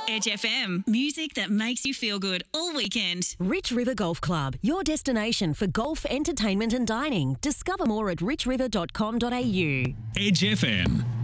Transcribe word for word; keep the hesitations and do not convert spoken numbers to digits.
Edge F M. Music that makes you feel good all weekend. Rich River Golf Club, your destination for golf, entertainment and dining. Discover more at rich river dot com dot a u. Edge F M.